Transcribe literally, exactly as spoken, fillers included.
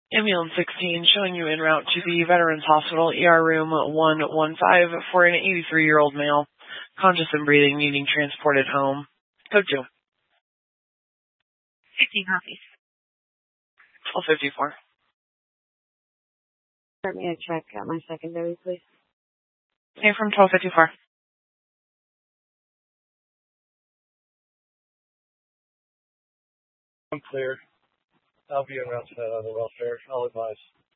Ambulance sixteen showing you en route to the Veterans Hospital, E R room one one five for an eighty-three-year-old male, conscious and breathing, needing transported home. Code two. fifteen copies. twelve fifty-four. Let me check out my secondary, please. Hey, from twelve fifty-four. I'm clear. I'll be en route to that other welfare. I'll advise.